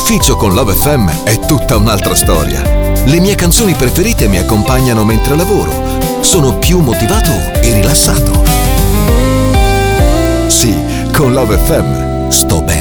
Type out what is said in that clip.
ufficio con Love FM è tutta un'altra storia. Le mie canzoni preferite mi accompagnano mentre lavoro. Sono più motivato e rilassato. Sì, con Love FM sto bene.